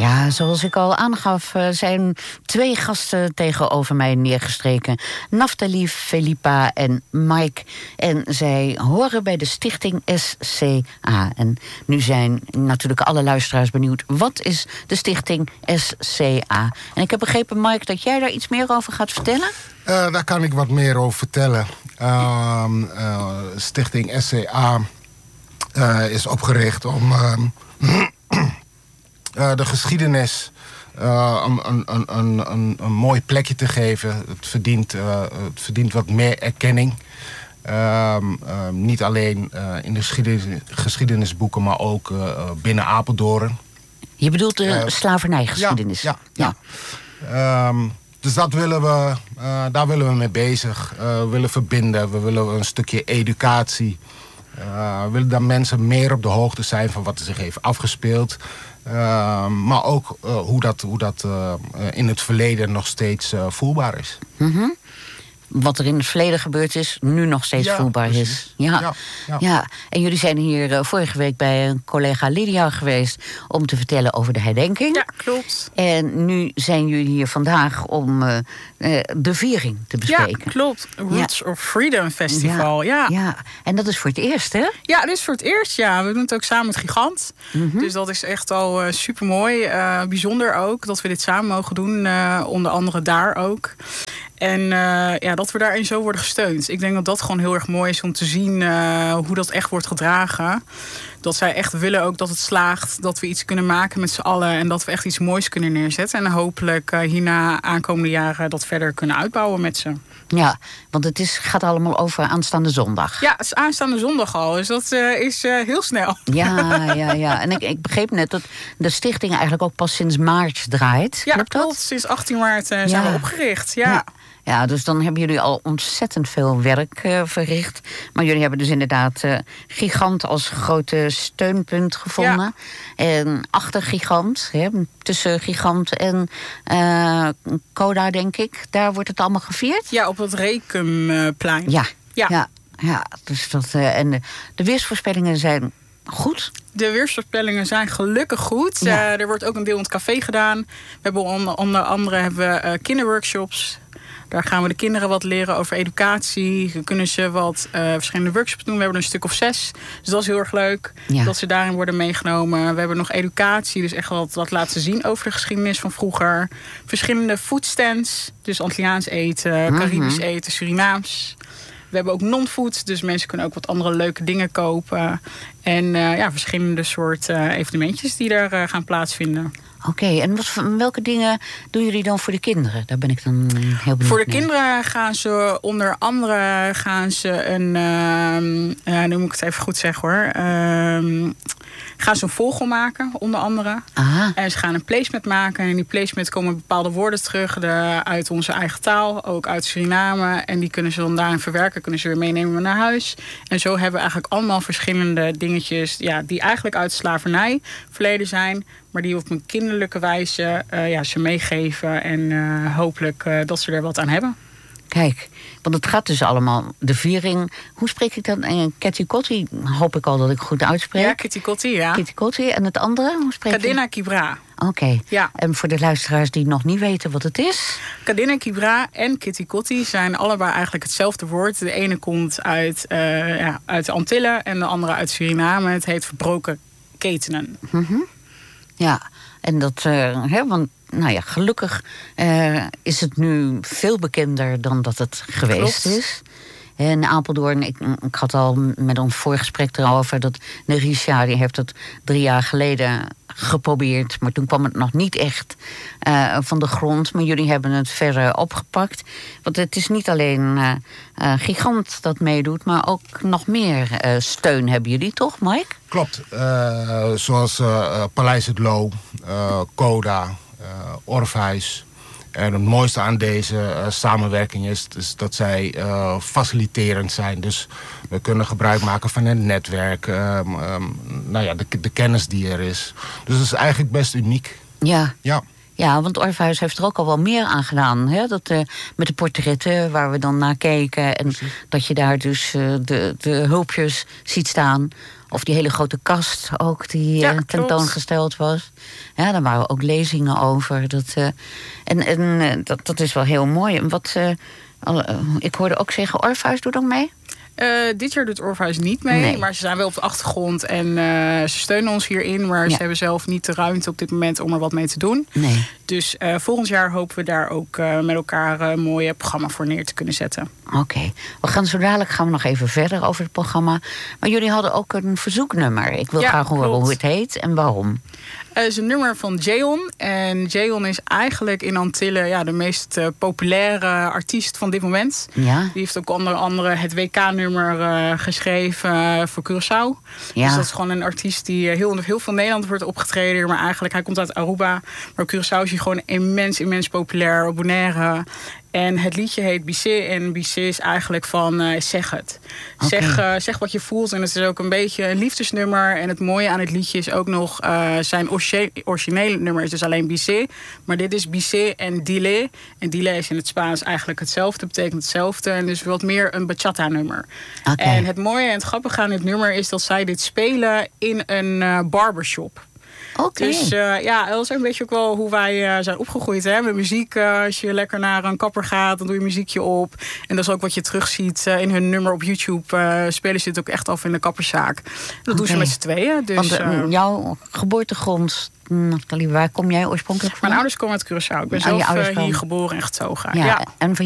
Ja, zoals ik al aangaf, zijn 2 gasten tegenover mij neergestreken. Naftali, Felipa en Mike. En zij horen bij de stichting SCA. En nu zijn natuurlijk alle luisteraars benieuwd. Wat is de stichting SCA? En ik heb begrepen, Mike, dat jij daar iets meer over gaat vertellen? Daar kan ik wat meer over vertellen. Stichting SCA is opgericht om de geschiedenis een mooi plekje te geven. Het verdient wat meer erkenning. Niet alleen in de geschiedenisboeken, maar ook binnen Apeldoorn. Je bedoelt de slavernijgeschiedenis? Ja. Dus daar willen we mee bezig. We willen verbinden. We willen een stukje educatie. We willen dat mensen meer op de hoogte zijn van wat er zich heeft afgespeeld. Maar ook hoe dat in het verleden nog steeds voelbaar is. Mm-hmm. Wat er in het verleden gebeurd is, nu nog steeds voelbaar is. Ja. En jullie zijn hier vorige week bij een collega Lydia geweest om te vertellen over de herdenking. Ja, klopt. En nu zijn jullie hier vandaag om de viering te bespreken. Ja, klopt. Roots of Freedom Festival. Ja. En dat is voor het eerst, hè? Ja, dat is voor het eerst, ja. We doen het ook samen met Gigant. Mm-hmm. Dus dat is echt al supermooi. Bijzonder ook dat we dit samen mogen doen. Onder andere daar ook. En dat we daarin zo worden gesteund. Ik denk dat dat gewoon heel erg mooi is om te zien hoe dat echt wordt gedragen. Dat zij echt willen ook dat het slaagt. Dat we iets kunnen maken met z'n allen. En dat we echt iets moois kunnen neerzetten. En hopelijk hierna aankomende jaren dat verder kunnen uitbouwen met ze. Ja, want het gaat allemaal over aanstaande zondag. Ja, het is aanstaande zondag al. Dus dat is heel snel. Ja. En ik begreep net dat de stichting eigenlijk ook pas sinds maart draait. Ja, klopt. Sinds 18 maart zijn we opgericht. Ja, dus dan hebben jullie al ontzettend veel werk verricht. Maar jullie hebben dus inderdaad Gigant als grote steunpunt gevonden. Ja. En achter Gigant, tussen Gigant en Coda, denk ik, daar wordt het allemaal gevierd? Ja, op het Recumplein. Ja. Dus en de weersvoorspellingen zijn goed? De weersvoorspellingen zijn gelukkig goed. Ja. Er wordt ook een deel in het café gedaan. We hebben onder andere kinderworkshops. Daar gaan we de kinderen wat leren over educatie. Dan kunnen ze wat verschillende workshops doen. We hebben een stuk of 6. Dus dat is heel erg leuk. Ja. Dat ze daarin worden meegenomen. We hebben nog educatie. Dus echt wat laten zien over de geschiedenis van vroeger. Verschillende foodstands. Dus Antilliaans eten, Caribisch eten, Surinaams. We hebben ook non-food. Dus mensen kunnen ook wat andere leuke dingen kopen. En verschillende soorten evenementjes die er gaan plaatsvinden. Oké, en welke dingen doen jullie dan voor de kinderen? Daar ben ik dan heel benieuwd. Voor de kinderen gaan ze onder andere nu moet ik het even goed zeggen hoor. Gaan ze een vogel maken, onder andere. Aha. En ze gaan een placement maken. En in die placement komen bepaalde woorden terug uit onze eigen taal. Ook uit Suriname. En die kunnen ze dan daarin verwerken. Kunnen ze weer meenemen naar huis. En zo hebben we eigenlijk allemaal verschillende dingetjes. Ja, die eigenlijk uit slavernij verleden zijn. Maar die op een kinderlijke wijze ze meegeven. En hopelijk dat ze er wat aan hebben. Kijk, want het gaat dus allemaal, de viering. Hoe spreek ik dat? Ketikotti, hoop ik al dat ik goed uitspreek. Ja, Ketikotti, ja. Ketikotti. En het andere, hoe spreek je? Kadena Kibra. Oké. Ja. En voor de luisteraars die nog niet weten wat het is? Kadena Kibra en Ketikotti zijn allebei eigenlijk hetzelfde woord. De ene komt uit de Antillen en de andere uit Suriname. Het heet verbroken ketenen. Mm-hmm. Ja, en dat, want gelukkig is het nu veel bekender dan dat het geweest is. En Apeldoorn, ik had al met ons voorgesprek erover dat Nerisha, die heeft het 3 jaar geleden geprobeerd. Maar toen kwam het nog niet echt van de grond. Maar jullie hebben het verder opgepakt. Want het is niet alleen Gigant dat meedoet, maar ook nog meer steun hebben jullie, toch, Mike? Klopt. Zoals Paleis het Loo, Coda, Orpheus. En het mooiste aan deze samenwerking is dat zij faciliterend zijn. Dus we kunnen gebruik maken van het netwerk. De kennis die er is. Dus het is eigenlijk best uniek. Ja. Ja, want Orpheus heeft er ook al wel meer aan gedaan. Hè? Dat, met de portretten waar we dan naar keken. En dat je daar dus de hulpjes ziet staan. Of die hele grote kast ook die tentoongesteld was. Ja, daar waren ook lezingen over. Dat is wel heel mooi. En ik hoorde ook zeggen, Orpheus doet ook mee? Dit jaar doet Orpheus niet mee, maar ze zijn wel op de achtergrond en ze steunen ons hierin. Maar ze hebben zelf niet de ruimte op dit moment om er wat mee te doen. Nee. Dus volgend jaar hopen we daar ook met elkaar een mooi programma voor neer te kunnen zetten. Oké. Zo dadelijk gaan we nog even verder over het programma. Maar jullie hadden ook een verzoeknummer. Ik wil graag horen hoe het heet en waarom. Het is een nummer van Jayon. En Jayon is eigenlijk in Antillen de meest populaire artiest van dit moment. Ja. Die heeft ook onder andere het WK-nummer geschreven voor Curaçao. Ja. Dus dat is gewoon een artiest die heel veel Nederland wordt opgetreden. Maar eigenlijk, hij komt uit Aruba. Maar op Curaçao is hij gewoon immens populair. Op Bonaire. En het liedje heet Bissé. En Bissé is eigenlijk van zeg het. Okay. Zeg wat je voelt. En het is ook een beetje een liefdesnummer. En het mooie aan het liedje is ook nog zijn originele nummer is dus alleen Bissé. Maar dit is Bissé en Dile. En Dile is in het Spaans eigenlijk hetzelfde. Betekent hetzelfde. En dus wat meer een bachata nummer. Okay. En het mooie en het grappige aan dit nummer is dat zij dit spelen in een barbershop. Okay. Dus dat is een beetje ook wel hoe wij zijn opgegroeid. Hè? Met muziek, als je lekker naar een kapper gaat, dan doe je muziekje op. En dat is ook wat je terugziet in hun nummer op YouTube. Spelen ze dit ook echt af in de kapperszaak. Dat doen ze met z'n tweeën. Dus, want jouw geboortegrond, Nathalie, waar kom jij oorspronkelijk van? Mijn ouders komen uit Curaçao. Ik ben zelf hier geboren en getogen. Ja. En